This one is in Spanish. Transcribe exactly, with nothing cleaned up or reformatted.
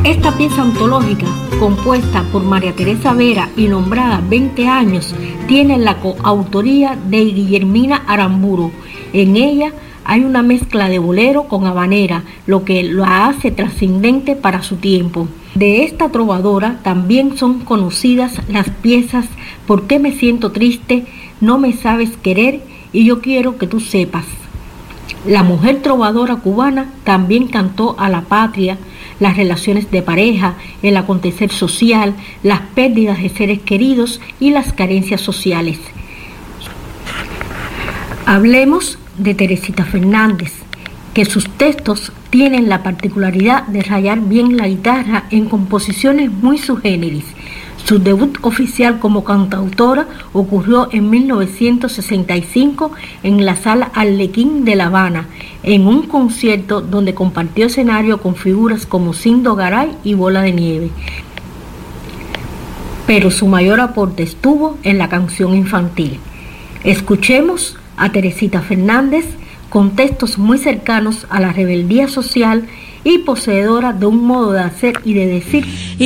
Esta pieza antológica, compuesta por María Teresa Vera y nombrada veinte años, tiene la coautoría de Guillermina Aramburu. En ella hay una mezcla de bolero con habanera, lo que la hace trascendente para su tiempo. De esta trovadora también son conocidas las piezas ¿Por qué me siento triste?, No me sabes querer y Yo quiero que tú sepas. La mujer trovadora cubana también cantó a la patria, las relaciones de pareja, el acontecer social, las pérdidas de seres queridos y las carencias sociales. Hablemos de Teresita Fernández, que sus textos tienen la particularidad de rayar bien la guitarra en composiciones muy subgéneris. Su debut oficial como cantautora ocurrió en mil novecientos sesenta y cinco en la Sala Arlequín de La Habana, en un concierto donde compartió escenario con figuras como Sindo Garay y Bola de Nieve. Pero su mayor aporte estuvo en la canción infantil. Escuchemos a Teresita Fernández con textos muy cercanos a la rebeldía social y poseedora de un modo de hacer y de decir